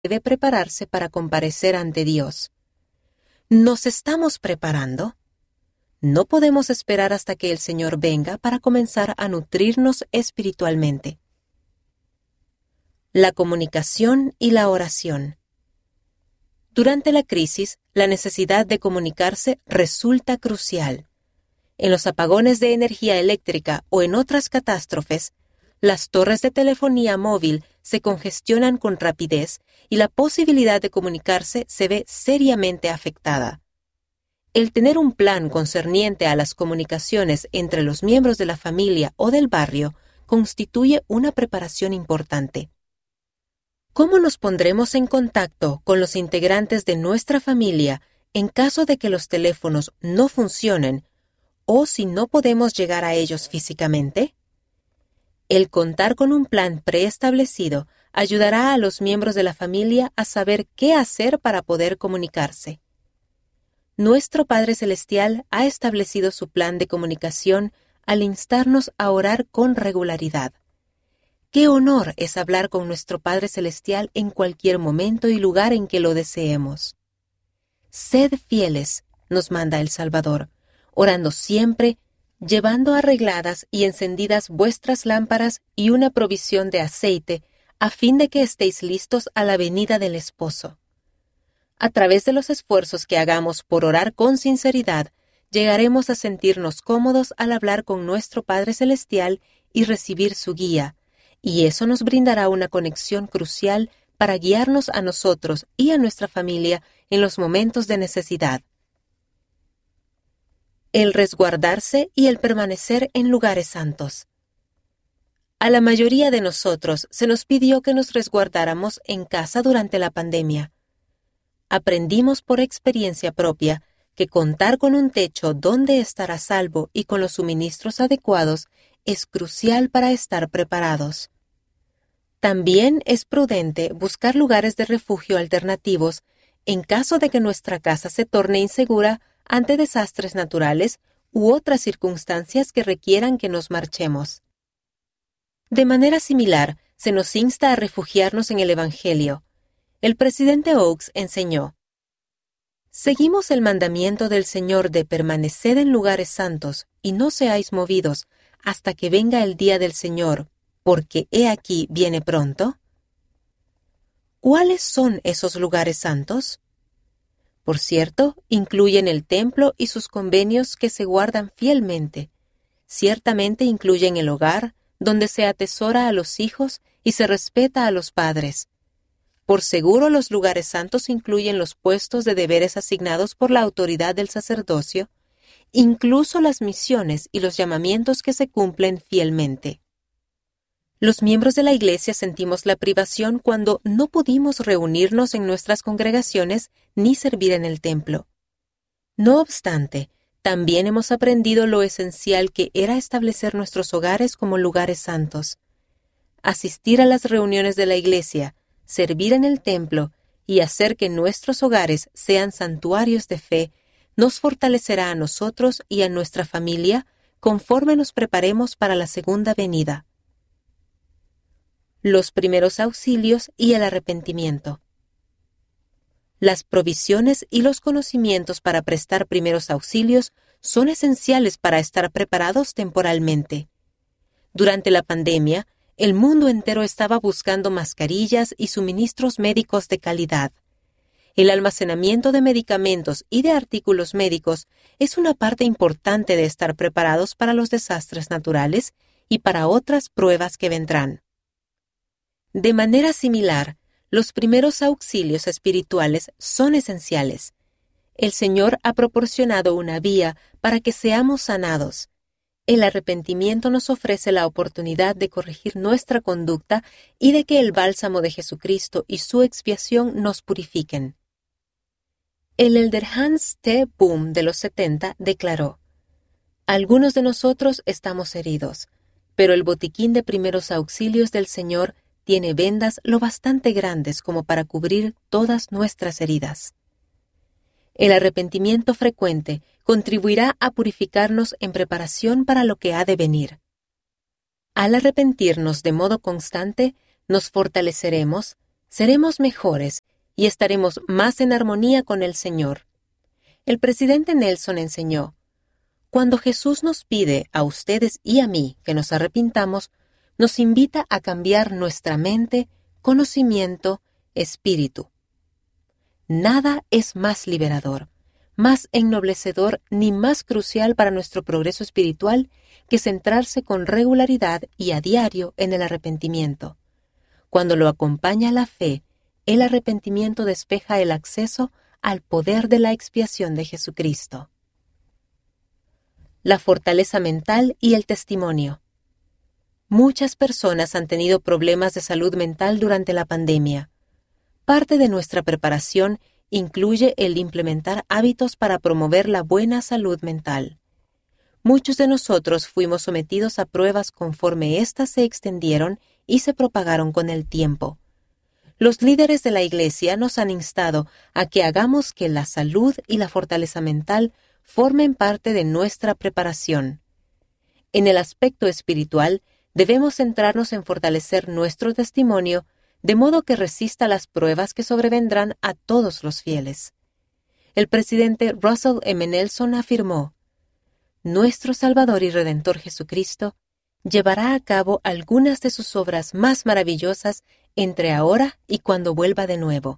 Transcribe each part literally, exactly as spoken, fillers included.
debe prepararse para comparecer ante Dios. ¿Nos estamos preparando? No podemos esperar hasta que el Señor venga para comenzar a nutrirnos espiritualmente. La comunicación y la oración. Durante la crisis, la necesidad de comunicarse resulta crucial. En los apagones de energía eléctrica o en otras catástrofes, las torres de telefonía móvil se congestionan con rapidez y la posibilidad de comunicarse se ve seriamente afectada. El tener un plan concerniente a las comunicaciones entre los miembros de la familia o del barrio constituye una preparación importante. ¿Cómo nos pondremos en contacto con los integrantes de nuestra familia en caso de que los teléfonos no funcionen o si no podemos llegar a ellos físicamente? El contar con un plan preestablecido ayudará a los miembros de la familia a saber qué hacer para poder comunicarse. Nuestro Padre Celestial ha establecido su plan de comunicación al instarnos a orar con regularidad. ¡Qué honor es hablar con nuestro Padre Celestial en cualquier momento y lugar en que lo deseemos! Sed fieles, nos manda el Salvador, orando siempre, llevando arregladas y encendidas vuestras lámparas y una provisión de aceite, a fin de que estéis listos a la venida del Esposo. A través de los esfuerzos que hagamos por orar con sinceridad, llegaremos a sentirnos cómodos al hablar con nuestro Padre Celestial y recibir su guía, y eso nos brindará una conexión crucial para guiarnos a nosotros y a nuestra familia en los momentos de necesidad. El resguardarse y el permanecer en lugares santos. A la mayoría de nosotros se nos pidió que nos resguardáramos en casa durante la pandemia. Aprendimos por experiencia propia que contar con un techo donde estar a salvo y con los suministros adecuados es crucial para estar preparados. También es prudente buscar lugares de refugio alternativos en caso de que nuestra casa se torne insegura ante desastres naturales u otras circunstancias que requieran que nos marchemos. De manera similar, se nos insta a refugiarnos en el Evangelio. El presidente Oaks enseñó: «Seguimos el mandamiento del Señor de permaneced en lugares santos y no seáis movidos hasta que venga el día del Señor, porque he aquí viene pronto». ¿Cuáles son esos lugares santos? Por cierto, incluyen el templo y sus convenios que se guardan fielmente. Ciertamente incluyen el hogar, donde se atesora a los hijos y se respeta a los padres. Por seguro, los lugares santos incluyen los puestos de deberes asignados por la autoridad del sacerdocio, incluso las misiones y los llamamientos que se cumplen fielmente. Los miembros de la Iglesia sentimos la privación cuando no pudimos reunirnos en nuestras congregaciones ni servir en el templo. No obstante, también hemos aprendido lo esencial que era establecer nuestros hogares como lugares santos. Asistir a las reuniones de la Iglesia, servir en el templo y hacer que nuestros hogares sean santuarios de fe nos fortalecerá a nosotros y a nuestra familia conforme nos preparemos para la segunda venida. Los primeros auxilios y el arrepentimiento. Las provisiones y los conocimientos para prestar primeros auxilios son esenciales para estar preparados temporalmente. Durante la pandemia, el mundo entero estaba buscando mascarillas y suministros médicos de calidad. El almacenamiento de medicamentos y de artículos médicos es una parte importante de estar preparados para los desastres naturales y para otras pruebas que vendrán. De manera similar, los primeros auxilios espirituales son esenciales. El Señor ha proporcionado una vía para que seamos sanados. El arrepentimiento nos ofrece la oportunidad de corregir nuestra conducta y de que el bálsamo de Jesucristo y su expiación nos purifiquen. El elder Hans T. Boom de los setenta declaró: «Algunos de nosotros estamos heridos, pero el botiquín de primeros auxilios del Señor tiene vendas lo bastante grandes como para cubrir todas nuestras heridas». El arrepentimiento frecuente contribuirá a purificarnos en preparación para lo que ha de venir. Al arrepentirnos de modo constante, nos fortaleceremos, seremos mejores y estaremos más en armonía con el Señor. El presidente Nelson enseñó: cuando Jesús nos pide a ustedes y a mí que nos arrepintamos, nos invita a cambiar nuestra mente, conocimiento, espíritu. Nada es más liberador, más ennoblecedor ni más crucial para nuestro progreso espiritual que centrarse con regularidad y a diario en el arrepentimiento. Cuando lo acompaña la fe, el arrepentimiento despeja el acceso al poder de la expiación de Jesucristo. La fortaleza mental y el testimonio. Muchas personas han tenido problemas de salud mental durante la pandemia. Parte de nuestra preparación incluye el implementar hábitos para promover la buena salud mental. Muchos de nosotros fuimos sometidos a pruebas conforme éstas se extendieron y se propagaron con el tiempo. Los líderes de la Iglesia nos han instado a que hagamos que la salud y la fortaleza mental formen parte de nuestra preparación. En el aspecto espiritual, debemos centrarnos en fortalecer nuestro testimonio de modo que resista las pruebas que sobrevendrán a todos los fieles. El presidente Russell M. Nelson afirmó: nuestro Salvador y Redentor Jesucristo llevará a cabo algunas de sus obras más maravillosas entre ahora y cuando vuelva de nuevo.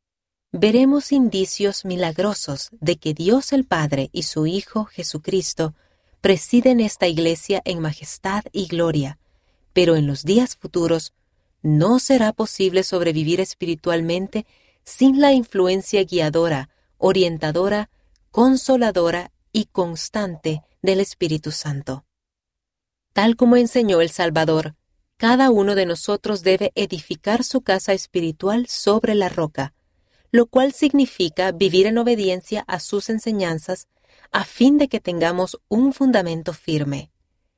Veremos indicios milagrosos de que Dios el Padre y su Hijo Jesucristo presiden esta iglesia en majestad y gloria, pero en los días futuros no será posible sobrevivir espiritualmente sin la influencia guiadora, orientadora, consoladora y constante del Espíritu Santo. Tal como enseñó el Salvador, cada uno de nosotros debe edificar su casa espiritual sobre la roca, lo cual significa vivir en obediencia a sus enseñanzas a fin de que tengamos un fundamento firme.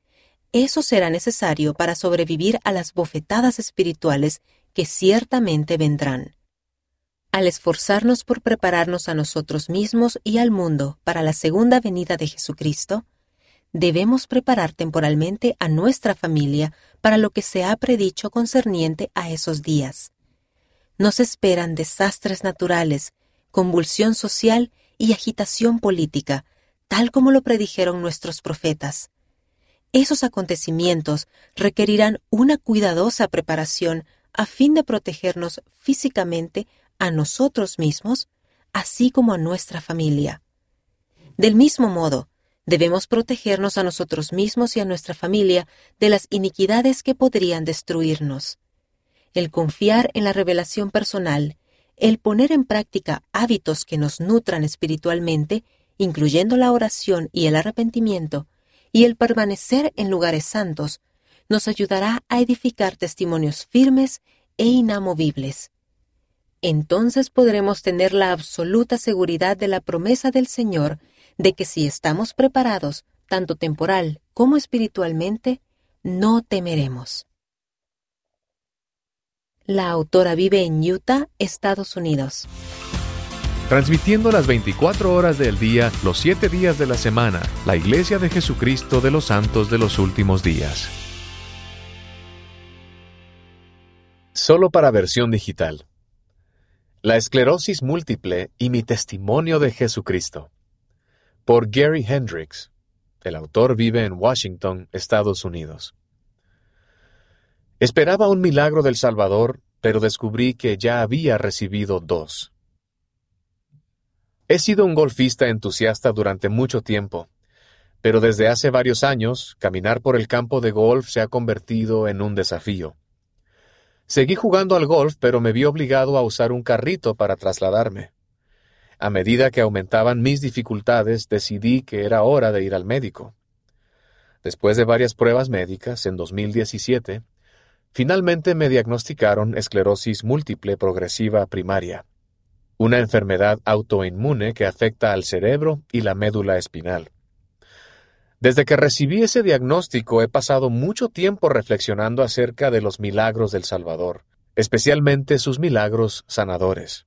Eso será necesario para sobrevivir a las bofetadas espirituales que ciertamente vendrán. Al esforzarnos por prepararnos a nosotros mismos y al mundo para la segunda venida de Jesucristo, debemos preparar temporalmente a nuestra familia para lo que se ha predicho concerniente a esos días. Nos esperan desastres naturales, convulsión social y agitación política, tal como lo predijeron nuestros profetas. Esos acontecimientos requerirán una cuidadosa preparación a fin de protegernos físicamente a nosotros mismos, así como a nuestra familia. Del mismo modo, debemos protegernos a nosotros mismos y a nuestra familia de las iniquidades que podrían destruirnos. El confiar en la revelación personal, el poner en práctica hábitos que nos nutran espiritualmente, incluyendo la oración y el arrepentimiento, y el permanecer en lugares santos, nos ayudará a edificar testimonios firmes e inamovibles. Entonces podremos tener la absoluta seguridad de la promesa del Señor de que si estamos preparados, tanto temporal como espiritualmente, no temeremos. La autora vive en Utah, Estados Unidos. Transmitiendo las veinticuatro horas del día, los siete días de la semana, la Iglesia de Jesucristo de los Santos de los Últimos Días. Solo para versión digital. La esclerosis múltiple y mi testimonio de Jesucristo. Por Gary Hendricks. El autor vive en Washington, Estados Unidos. Esperaba un milagro del Salvador, pero descubrí que ya había recibido dos. He sido un golfista entusiasta durante mucho tiempo, pero desde hace varios años, caminar por el campo de golf se ha convertido en un desafío. Seguí jugando al golf, pero me vi obligado a usar un carrito para trasladarme. A medida que aumentaban mis dificultades, decidí que era hora de ir al médico. Después de varias pruebas médicas, en dos mil diecisiete, finalmente me diagnosticaron esclerosis múltiple progresiva primaria, una enfermedad autoinmune que afecta al cerebro y la médula espinal. Desde que recibí ese diagnóstico he pasado mucho tiempo reflexionando acerca de los milagros del Salvador, especialmente sus milagros sanadores.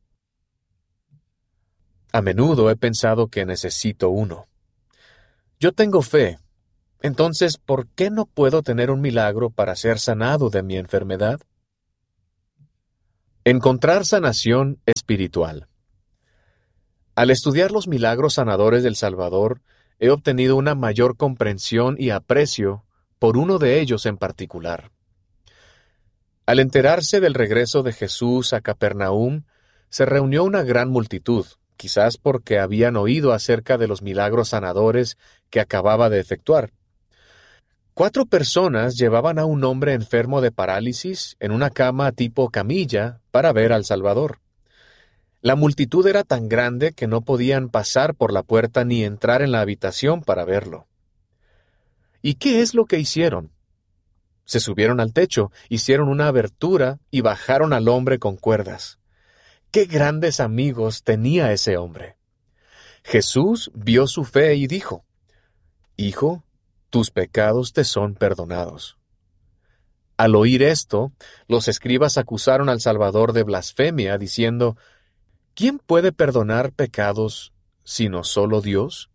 A menudo he pensado que necesito uno. Yo tengo fe, entonces, ¿por qué no puedo tener un milagro para ser sanado de mi enfermedad? Encontrar sanación espiritual. Al estudiar los milagros sanadores del Salvador, he obtenido una mayor comprensión y aprecio por uno de ellos en particular. Al enterarse del regreso de Jesús a Capernaum, se reunió una gran multitud, quizás porque habían oído acerca de los milagros sanadores que acababa de efectuar. Cuatro personas llevaban a un hombre enfermo de parálisis en una cama tipo camilla para ver al Salvador. La multitud era tan grande que no podían pasar por la puerta ni entrar en la habitación para verlo. ¿Y qué es lo que hicieron? Se subieron al techo, hicieron una abertura y bajaron al hombre con cuerdas. ¡Qué grandes amigos tenía ese hombre! Jesús vio su fe y dijo: «Hijo, tus pecados te son perdonados». Al oír esto, los escribas acusaron al Salvador de blasfemia, diciendo: «¿Quién puede perdonar pecados sino solo Dios?».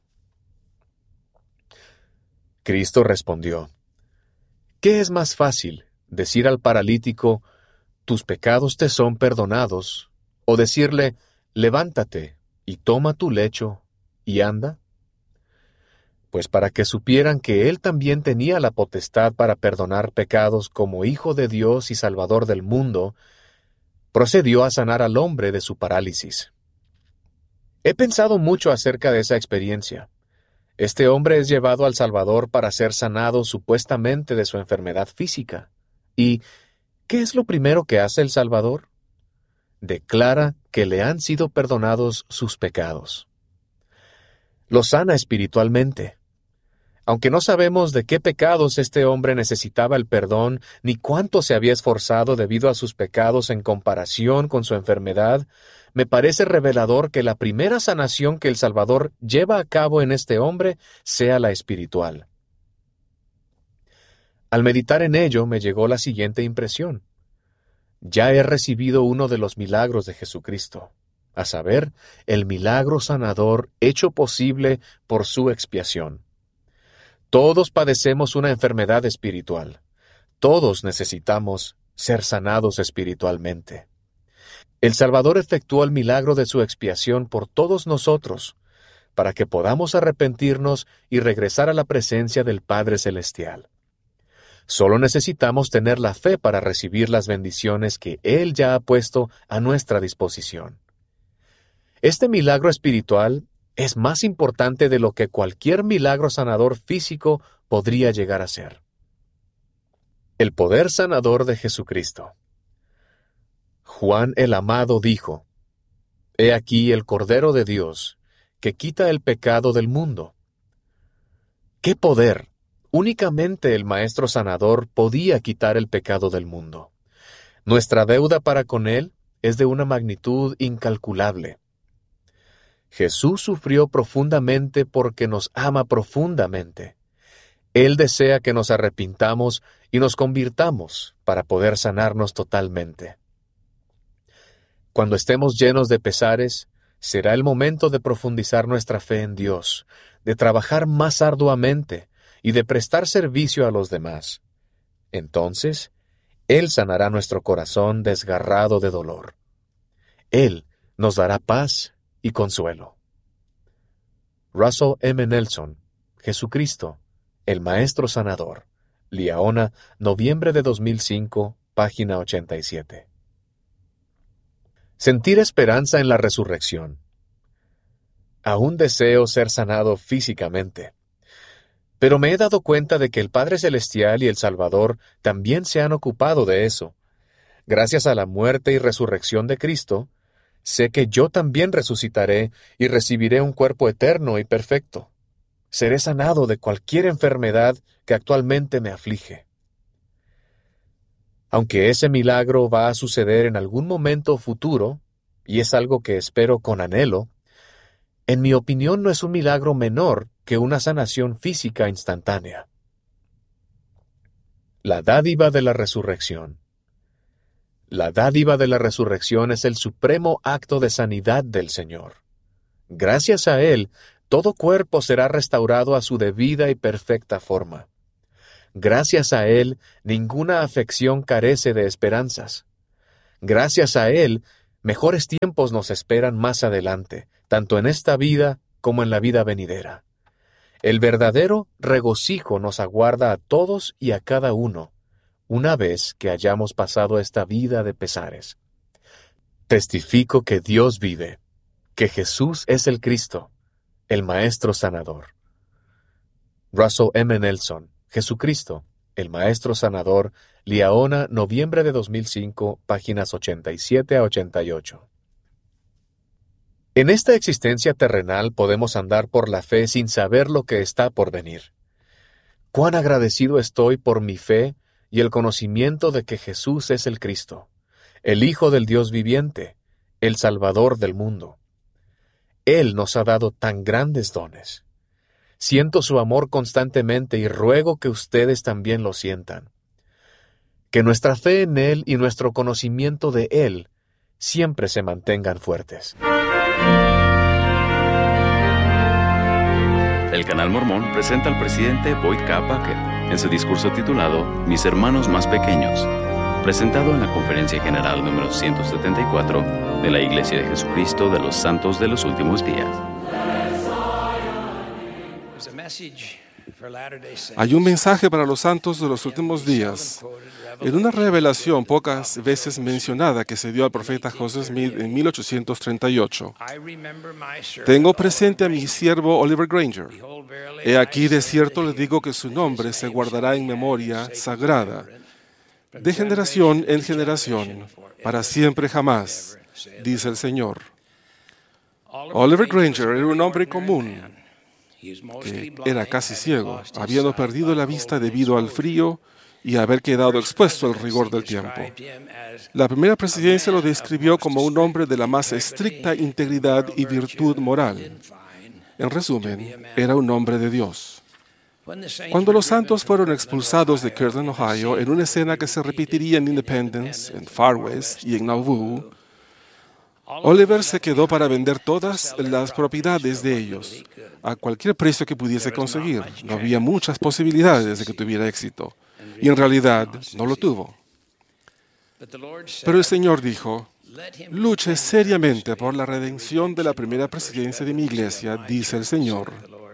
Cristo respondió: «¿Qué es más fácil, decir al paralítico, tus pecados te son perdonados, o decirle, levántate y toma tu lecho y anda?» Pues para que supieran que él también tenía la potestad para perdonar pecados como Hijo de Dios y Salvador del mundo, procedió a sanar al hombre de su parálisis. He pensado mucho acerca de esa experiencia. Este hombre es llevado al Salvador para ser sanado supuestamente de su enfermedad física. ¿Y qué es lo primero que hace el Salvador? Declara que le han sido perdonados sus pecados. Lo sana espiritualmente. Aunque no sabemos de qué pecados este hombre necesitaba el perdón, ni cuánto se había esforzado debido a sus pecados en comparación con su enfermedad, me parece revelador que la primera sanación que el Salvador lleva a cabo en este hombre sea la espiritual. Al meditar en ello me llegó la siguiente impresión. Ya he recibido uno de los milagros de Jesucristo, a saber, el milagro sanador hecho posible por su expiación. Todos padecemos una enfermedad espiritual. Todos necesitamos ser sanados espiritualmente. El Salvador efectuó el milagro de su expiación por todos nosotros, para que podamos arrepentirnos y regresar a la presencia del Padre Celestial. Solo necesitamos tener la fe para recibir las bendiciones que Él ya ha puesto a nuestra disposición. Este milagro espiritual es más importante de lo que cualquier milagro sanador físico podría llegar a ser. El poder sanador de Jesucristo. Juan el Amado dijo: «He aquí el Cordero de Dios, que quita el pecado del mundo». ¡Qué poder! Únicamente el Maestro Sanador podía quitar el pecado del mundo. Nuestra deuda para con Él es de una magnitud incalculable. Jesús sufrió profundamente porque nos ama profundamente. Él desea que nos arrepintamos y nos convirtamos para poder sanarnos totalmente. Cuando estemos llenos de pesares, será el momento de profundizar nuestra fe en Dios, de trabajar más arduamente y de prestar servicio a los demás. Entonces, Él sanará nuestro corazón desgarrado de dolor. Él nos dará paz y consuelo. Russell M. Nelson, Jesucristo, el Maestro Sanador. Liaona, noviembre de dos mil cinco, página ochenta y siete. Sentir esperanza en la resurrección. Aún deseo ser sanado físicamente, pero me he dado cuenta de que el Padre Celestial y el Salvador también se han ocupado de eso. Gracias a la muerte y resurrección de Cristo, sé que yo también resucitaré y recibiré un cuerpo eterno y perfecto. Seré sanado de cualquier enfermedad que actualmente me aflige. Aunque ese milagro va a suceder en algún momento futuro, y es algo que espero con anhelo, en mi opinión no es un milagro menor que una sanación física instantánea. La dádiva de la resurrección. La dádiva de la resurrección es el supremo acto de sanidad del Señor. Gracias a Él, todo cuerpo será restaurado a su debida y perfecta forma. Gracias a Él, ninguna afección carece de esperanzas. Gracias a Él, mejores tiempos nos esperan más adelante, tanto en esta vida como en la vida venidera. El verdadero regocijo nos aguarda a todos y a cada uno, una vez que hayamos pasado esta vida de pesares. Testifico que Dios vive, que Jesús es el Cristo, el Maestro Sanador. Russell M. Nelson, Jesucristo, el Maestro Sanador, Liaona, noviembre de dos mil cinco, páginas ochenta y siete a ochenta y ocho. En esta existencia terrenal podemos andar por la fe sin saber lo que está por venir. Cuán agradecido estoy por mi fe y el conocimiento de que Jesús es el Cristo, el Hijo del Dios viviente, el Salvador del mundo. Él nos ha dado tan grandes dones. Siento su amor constantemente y ruego que ustedes también lo sientan. Que nuestra fe en Él y nuestro conocimiento de Él siempre se mantengan fuertes. El Canal Mormón presenta al presidente Boyd K. Packer en su discurso titulado Mis hermanos más pequeños, presentado en la Conferencia General número ciento setenta y cuatro de la Iglesia de Jesucristo de los Santos de los Últimos Días. Hay un mensaje para los santos de los últimos días, en una revelación pocas veces mencionada que se dio al profeta Joseph Smith en mil ochocientos treinta y ocho. Tengo presente a mi siervo Oliver Granger. He aquí de cierto les digo que su nombre se guardará en memoria sagrada, de generación en generación, para siempre jamás, dice el Señor. Oliver Granger era un hombre común, que era casi ciego, habiendo perdido la vista debido al frío y haber quedado expuesto al rigor del tiempo. La primera presidencia lo describió como un hombre de la más estricta integridad y virtud moral. En resumen, era un hombre de Dios. Cuando los santos fueron expulsados de Kirtland, Ohio, en una escena que se repetiría en Independence, en Far West y en Nauvoo, Oliver se quedó para vender todas las propiedades de ellos, a cualquier precio que pudiese conseguir. No había muchas posibilidades de que tuviera éxito, y en realidad no lo tuvo. Pero el Señor dijo, luche seriamente por la redención de la primera presidencia de mi iglesia, dice el Señor.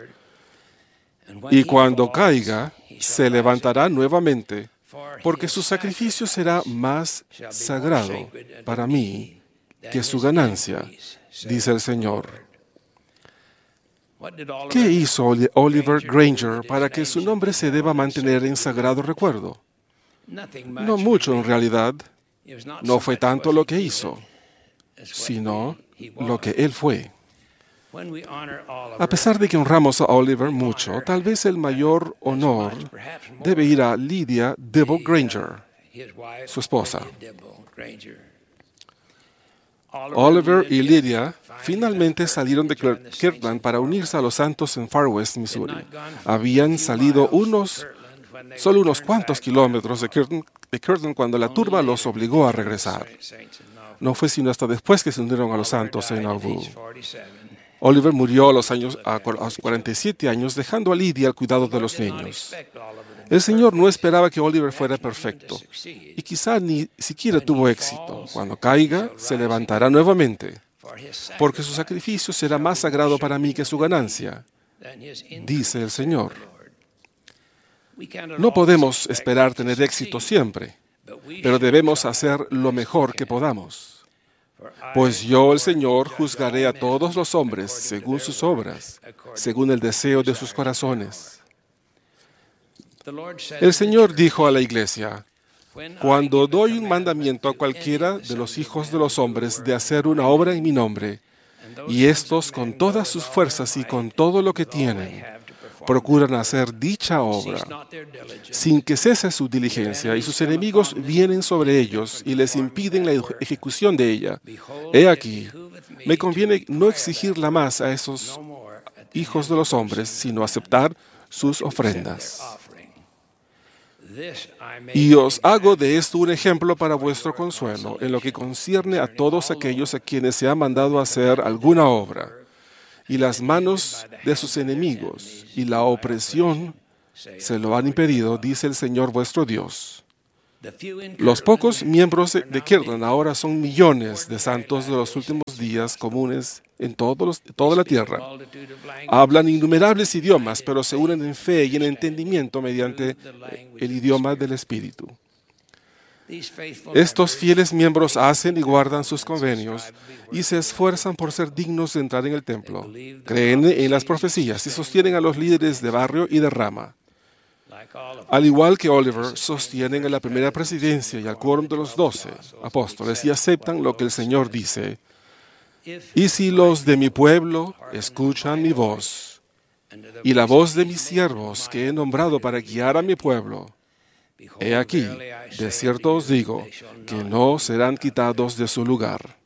Y cuando caiga, se levantará nuevamente, porque su sacrificio será más sagrado para mí que su ganancia, dice el Señor. ¿Qué hizo Oliver Granger para que su nombre se deba mantener en sagrado recuerdo? No mucho en realidad. No fue tanto lo que hizo, sino lo que él fue. A pesar de que honramos a Oliver mucho, tal vez el mayor honor debe ir a Lydia Dibble Granger, su esposa. Oliver y Lydia finalmente salieron de Kirtland para unirse a los santos en Far West, Missouri. Habían salido unos, solo unos cuantos kilómetros de Kirtland, de Kirtland cuando la turba los obligó a regresar. No fue sino hasta después que se unieron a los santos en Nauvoo. Oliver murió a los, años, a los cuarenta y siete años, dejando a Lydia al cuidado de los niños. El Señor no esperaba que Oliver fuera perfecto, y quizá ni siquiera tuvo éxito. Cuando caiga, se levantará nuevamente, porque su sacrificio será más sagrado para mí que su ganancia, dice el Señor. No podemos esperar tener éxito siempre, pero debemos hacer lo mejor que podamos. Pues yo, el Señor, juzgaré a todos los hombres según sus obras, según el deseo de sus corazones. El Señor dijo a la iglesia, cuando doy un mandamiento a cualquiera de los hijos de los hombres de hacer una obra en mi nombre, y estos con todas sus fuerzas y con todo lo que tienen, procuran hacer dicha obra, sin que cese su diligencia, y sus enemigos vienen sobre ellos y les impiden la ejecución de ella. He aquí, me conviene no exigirla más a esos hijos de los hombres, sino aceptar sus ofrendas. Y os hago de esto un ejemplo para vuestro consuelo, en lo que concierne a todos aquellos a quienes se ha mandado hacer alguna obra. Y las manos de sus enemigos y la opresión se lo han impedido, dice el Señor vuestro Dios. Los pocos miembros de Kirtland ahora son millones de santos de los últimos días comunes en todos los- toda la tierra. Hablan innumerables idiomas, pero se unen en fe y en entendimiento mediante el idioma del Espíritu. Estos fieles miembros hacen y guardan sus convenios y se esfuerzan por ser dignos de entrar en el templo. Creen en las profecías y sostienen a los líderes de barrio y de rama. Al igual que Oliver, sostienen a la primera presidencia y al quórum de los doce apóstoles y aceptan lo que el Señor dice. Y si los de mi pueblo escuchan mi voz y la voz de mis siervos que he nombrado para guiar a mi pueblo, he aquí, de cierto os digo, que no serán quitados de su lugar.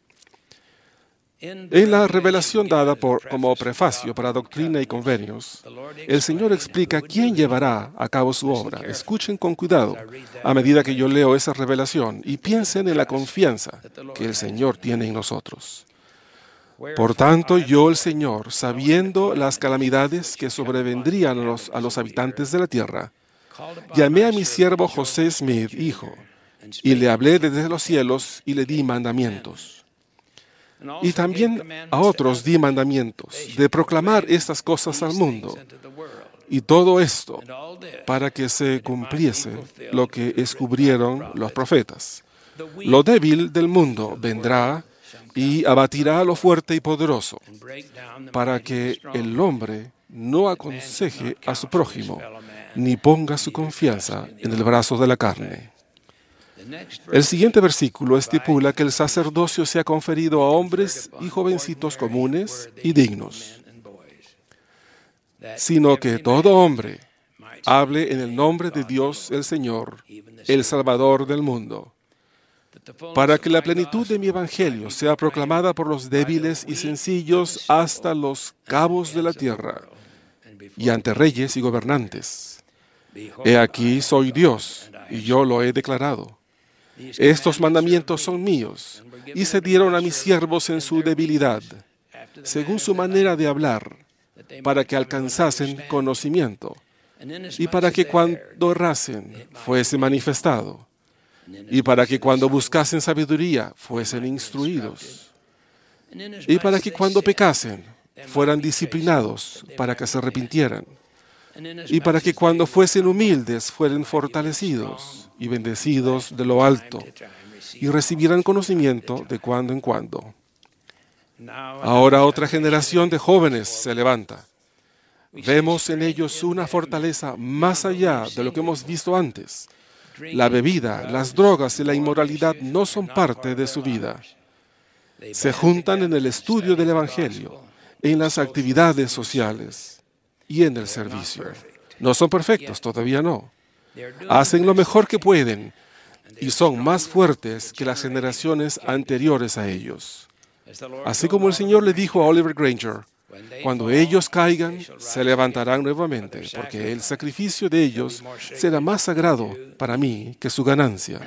En la revelación dada por, como prefacio para Doctrina y Convenios, el Señor explica quién llevará a cabo su obra. Escuchen con cuidado a medida que yo leo esa revelación y piensen en la confianza que el Señor tiene en nosotros. Por tanto, yo, el Señor, sabiendo las calamidades que sobrevendrían a los, a los habitantes de la tierra, llamé a mi siervo José Smith, hijo, y le hablé desde los cielos y le di mandamientos. Y también a otros di mandamientos de proclamar estas cosas al mundo. Y todo esto para que se cumpliese lo que descubrieron los profetas. Lo débil del mundo vendrá y abatirá a lo fuerte y poderoso, para que el hombre no aconseje a su prójimo, ni ponga su confianza en el brazo de la carne. El siguiente versículo estipula que el sacerdocio sea conferido a hombres y jovencitos comunes y dignos, sino que todo hombre hable en el nombre de Dios el Señor, el Salvador del mundo, para que la plenitud de mi evangelio sea proclamada por los débiles y sencillos hasta los cabos de la tierra y ante reyes y gobernantes. He aquí soy Dios y yo lo he declarado. Estos mandamientos son míos y se dieron a mis siervos en su debilidad, según su manera de hablar, para que alcanzasen conocimiento y para que cuando errasen fuese manifestado y para que cuando buscasen sabiduría fuesen instruidos y para que cuando pecasen fueran disciplinados para que se arrepintieran y para que cuando fuesen humildes fueran fortalecidos y bendecidos de lo alto y recibieran conocimiento de cuando en cuando. Ahora otra generación de jóvenes se levanta. Vemos en ellos una fortaleza más allá de lo que hemos visto antes. La bebida, las drogas y la inmoralidad no son parte de su vida. Se juntan en el estudio del Evangelio, en las actividades sociales y en el servicio. No son perfectos, todavía no. Hacen lo mejor que pueden y son más fuertes que las generaciones anteriores a ellos. Así como el Señor le dijo a Oliver Granger, cuando ellos caigan, se levantarán nuevamente, porque el sacrificio de ellos será más sagrado para mí que su ganancia.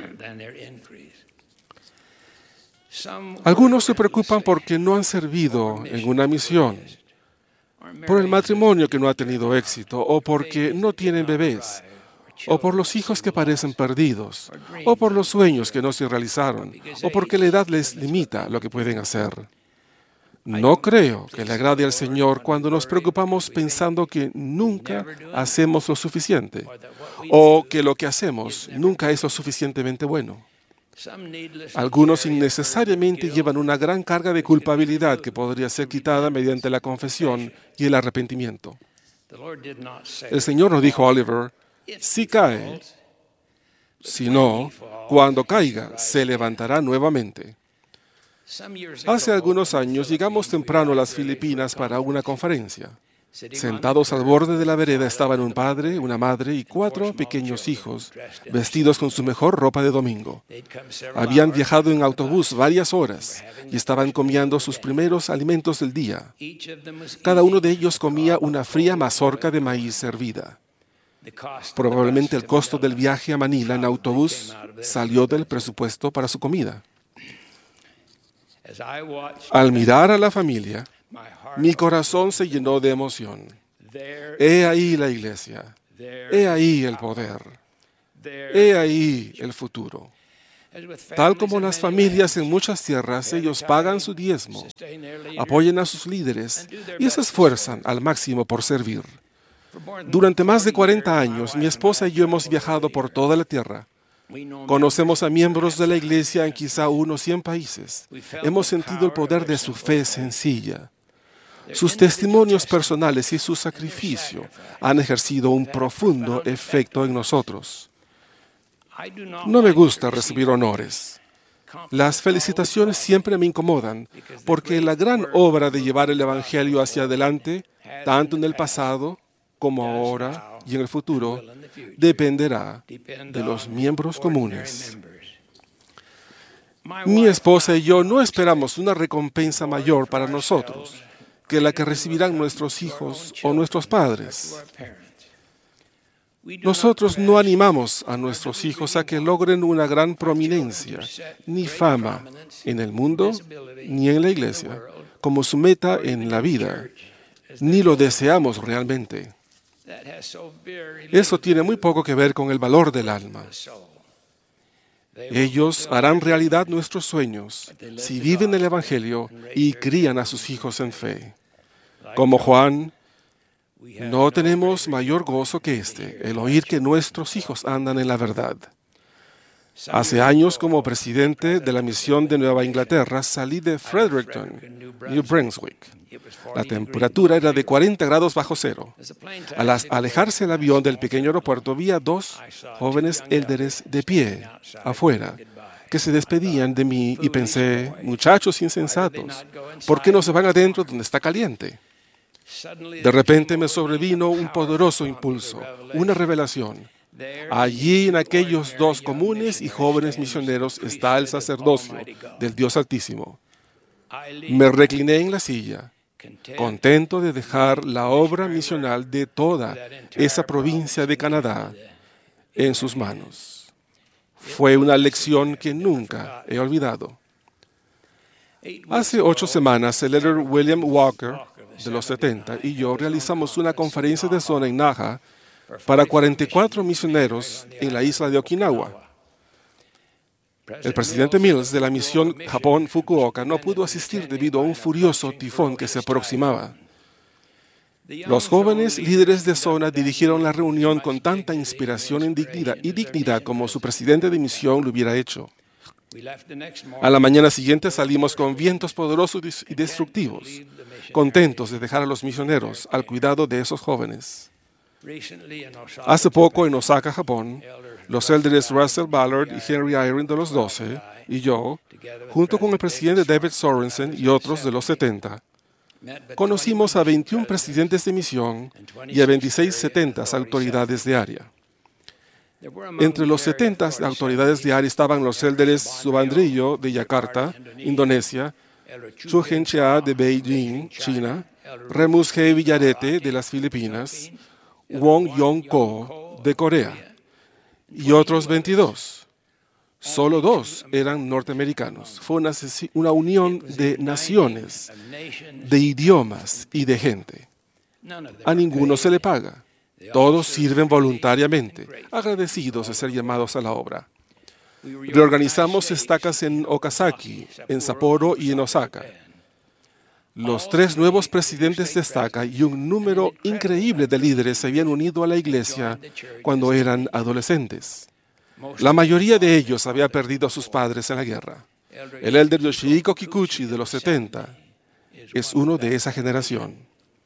Algunos se preocupan porque no han servido en una misión, por el matrimonio que no ha tenido éxito, o porque no tienen bebés, o por los hijos que parecen perdidos, o por los sueños que no se realizaron, o porque la edad les limita lo que pueden hacer. No creo que le agrade al Señor cuando nos preocupamos pensando que nunca hacemos lo suficiente, o que lo que hacemos nunca es lo suficientemente bueno. Algunos innecesariamente llevan una gran carga de culpabilidad que podría ser quitada mediante la confesión y el arrepentimiento. El Señor no dijo a Oliver, si cae, sino, cuando caiga, se levantará nuevamente. Hace algunos años llegamos temprano a las Filipinas para una conferencia. Sentados al borde de la vereda estaban un padre, una madre y cuatro pequeños hijos, vestidos con su mejor ropa de domingo. Habían viajado en autobús varias horas y estaban comiendo sus primeros alimentos del día. Cada uno de ellos comía una fría mazorca de maíz hervida. Probablemente el costo del viaje a Manila en autobús salió del presupuesto para su comida. Al mirar a la familia, mi corazón se llenó de emoción. He ahí la iglesia. He ahí el poder. He ahí el futuro. Tal como las familias en muchas tierras, ellos pagan su diezmo, apoyan a sus líderes y se esfuerzan al máximo por servir. Durante más de cuarenta años, mi esposa y yo hemos viajado por toda la tierra. Conocemos a miembros de la iglesia en quizá unos cien países. Hemos sentido el poder de su fe sencilla. Sus testimonios personales y su sacrificio han ejercido un profundo efecto en nosotros. No me gusta recibir honores. Las felicitaciones siempre me incomodan, porque la gran obra de llevar el Evangelio hacia adelante, tanto en el pasado como ahora y en el futuro, dependerá de los miembros comunes. Mi esposa y yo no esperamos una recompensa mayor para nosotros que la que recibirán nuestros hijos o nuestros padres. Nosotros no animamos a nuestros hijos a que logren una gran prominencia, ni fama en el mundo, ni en la iglesia, como su meta en la vida, ni lo deseamos realmente. Eso tiene muy poco que ver con el valor del alma. Ellos harán realidad nuestros sueños si viven el Evangelio y crían a sus hijos en fe. Como Juan, no tenemos mayor gozo que este, el oír que nuestros hijos andan en la verdad. Hace años, como presidente de la misión de Nueva Inglaterra, salí de Fredericton, New Brunswick. La temperatura era de cuarenta grados bajo cero. Al alejarse el avión del pequeño aeropuerto, vi a dos jóvenes élderes de pie, afuera, que se despedían de mí y pensé, muchachos insensatos, ¿por qué no se van adentro donde está caliente? De repente me sobrevino un poderoso impulso, una revelación. Allí en aquellos dos comunes y jóvenes misioneros está el sacerdocio del Dios Altísimo. Me recliné en la silla, contento de dejar la obra misional de toda esa provincia de Canadá en sus manos. Fue una lección que nunca he olvidado. Hace ocho semanas, el elder William Walker, de los setenta, y yo realizamos una conferencia de zona en Naha para cuarenta y cuatro misioneros en la isla de Okinawa. El presidente Mills de la misión Japón-Fukuoka no pudo asistir debido a un furioso tifón que se aproximaba. Los jóvenes líderes de zona dirigieron la reunión con tanta inspiración y dignidad, y dignidad como su presidente de misión lo hubiera hecho. A la mañana siguiente salimos con vientos poderosos y destructivos, contentos de dejar a los misioneros al cuidado de esos jóvenes. Hace poco en Osaka, Japón, los élderes Russell Ballard y Henry Eyring de los doce y yo, junto con el presidente David Sorensen y otros de los setenta, conocimos a veintiún presidentes de misión y a veintiséis setentas autoridades de área. Entre los setentas autoridades de área estaban los élderes Subandrillo de Yakarta, Indonesia, Chu Henchea de Beijing, China, Remus G. Villarete de las Filipinas, Wong Yong-ko de Corea y otros veintidós. Solo dos eran norteamericanos. Fue una, una unión de naciones, de idiomas y de gente. A ninguno se le paga. Todos sirven voluntariamente, agradecidos de ser llamados a la obra. Reorganizamos estacas en Okazaki, en Sapporo y en Osaka. Los tres nuevos presidentes de estaca y un número increíble de líderes se habían unido a la iglesia cuando eran adolescentes. La mayoría de ellos había perdido a sus padres en la guerra. El elder Yoshihiko Kikuchi de los setenta es uno de esa generación.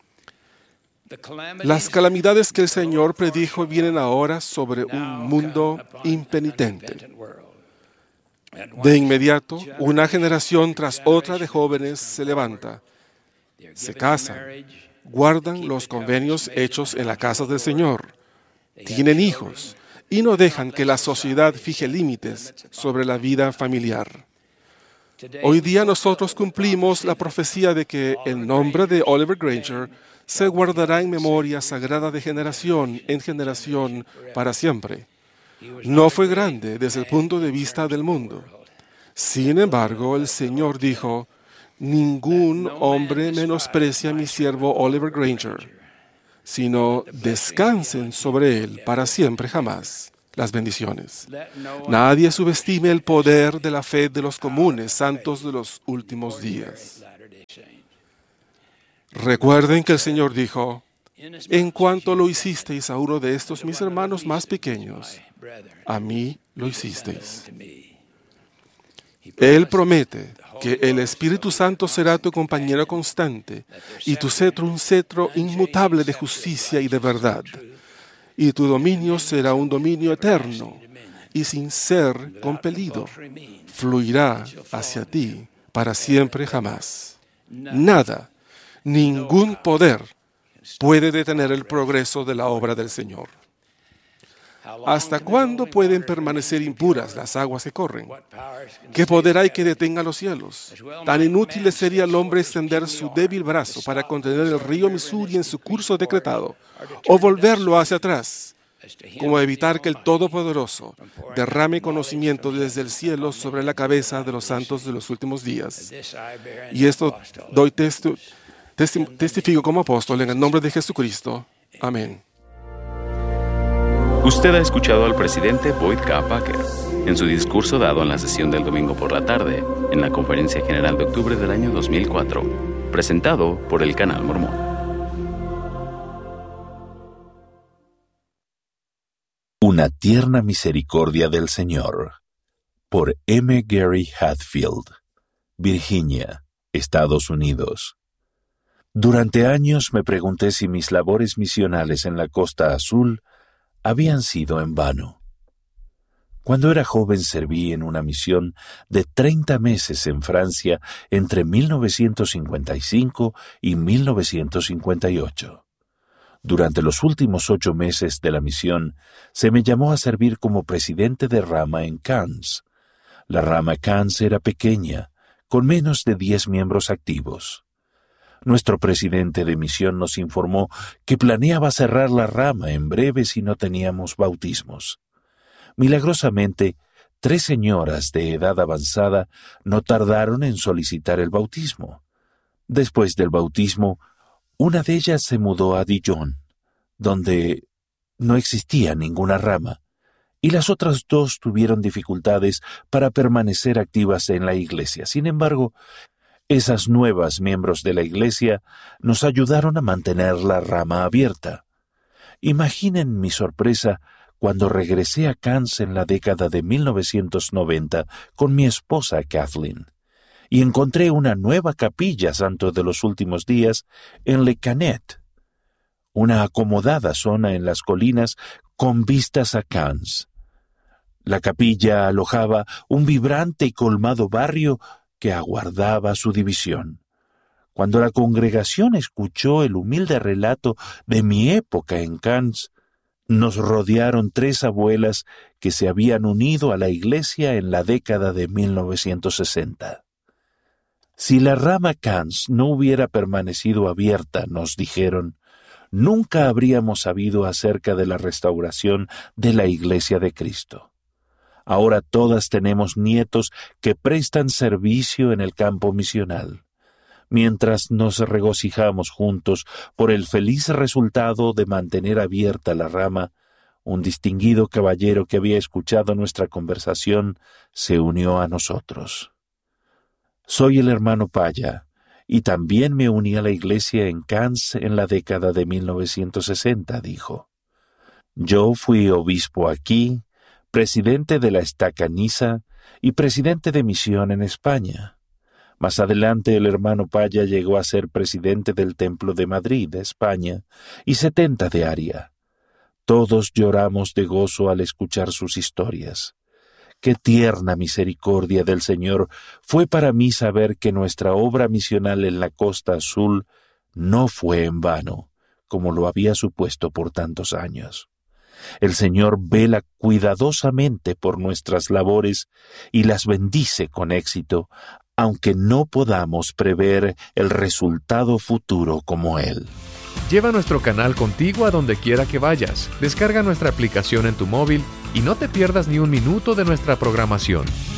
Las calamidades que el Señor predijo vienen ahora sobre un mundo impenitente. De inmediato, una generación tras otra de jóvenes se levanta, se casan, guardan los convenios hechos en la casa del Señor, tienen hijos y no dejan que la sociedad fije límites sobre la vida familiar. Hoy día nosotros cumplimos la profecía de que el nombre de Oliver Granger se guardará en memoria sagrada de generación en generación para siempre. No fue grande desde el punto de vista del mundo. Sin embargo, el Señor dijo, ningún hombre menosprecia a mi siervo Oliver Granger, sino descansen sobre él para siempre jamás. las bendiciones. Nadie subestime el poder de la fe de los comunes santos de los últimos días. Recuerden que el Señor dijo: en cuanto lo hicisteis a uno de estos mis hermanos más pequeños, a mí lo hicisteis. Él promete que el Espíritu Santo será tu compañero constante y tu cetro un cetro inmutable de justicia y de verdad. Y tu dominio será un dominio eterno y sin ser compelido, fluirá hacia ti para siempre jamás. Nada, ningún poder puede detener el progreso de la obra del Señor. ¿Hasta cuándo pueden permanecer impuras las aguas que corren? ¿Qué poder hay que detenga los cielos? Tan inútil sería el hombre extender su débil brazo para contener el río Missouri en su curso decretado, o volverlo hacia atrás, como evitar que el Todopoderoso derrame conocimiento desde el cielo sobre la cabeza de los santos de los últimos días. Y esto doy testi- testi- testifico como apóstol en el nombre de Jesucristo. Amén. Usted ha escuchado al presidente Boyd K. Packer en su discurso dado en la sesión del domingo por la tarde, en la Conferencia General de octubre del año dos mil cuatro, presentado por el Canal Mormón. Una tierna misericordia del Señor, por M. Gary Hatfield, Virginia, Estados Unidos. Durante años me pregunté si mis labores misionales en la Costa Azul habían sido en vano. Cuando era joven serví en una misión de treinta meses en Francia entre mil novecientos cincuenta y cinco y mil novecientos cincuenta y ocho. Durante los últimos ocho meses de la misión se me llamó a servir como presidente de rama en Cannes. La rama Cannes era pequeña, con menos de diez miembros activos. Nuestro presidente de misión nos informó que planeaba cerrar la rama en breve si no teníamos bautismos. Milagrosamente, tres señoras de edad avanzada no tardaron en solicitar el bautismo. Después del bautismo, una de ellas se mudó a Dijon, donde no existía ninguna rama, y las otras dos tuvieron dificultades para permanecer activas en la iglesia. Sin embargo, esas nuevas miembros de la iglesia nos ayudaron a mantener la rama abierta. Imaginen mi sorpresa cuando regresé a Cannes en la década de mil novecientos noventa con mi esposa Kathleen, y encontré una nueva capilla Santo de los Últimos Días en Le Canet, una acomodada zona en las colinas con vistas a Cannes. La capilla alojaba un vibrante y colmado barrio que aguardaba su división. Cuando la congregación escuchó el humilde relato de mi época en Cannes, nos rodearon tres abuelas que se habían unido a la iglesia en la década de mil novecientos sesenta. Si la rama Cannes no hubiera permanecido abierta, nos dijeron, nunca habríamos sabido acerca de la restauración de la Iglesia de Cristo. Ahora todas tenemos nietos que prestan servicio en el campo misional. Mientras nos regocijamos juntos por el feliz resultado de mantener abierta la rama, un distinguido caballero que había escuchado nuestra conversación se unió a nosotros. Soy el hermano Paya, y también me uní a la iglesia en Cannes en la década de mil novecientos sesenta, dijo. Yo fui obispo aquí, presidente de la Estaca Niza y presidente de misión en España. Más adelante el hermano Paya llegó a ser presidente del Templo de Madrid, de España, y setenta de Aria. Todos lloramos de gozo al escuchar sus historias. Qué tierna misericordia del Señor fue para mí saber que nuestra obra misional en la Costa Azul no fue en vano, como lo había supuesto por tantos años. El Señor vela cuidadosamente por nuestras labores y las bendice con éxito, aunque no podamos prever el resultado futuro como Él. Lleva nuestro canal contigo a donde quiera que vayas. Descarga nuestra aplicación en tu móvil y no te pierdas ni un minuto de nuestra programación.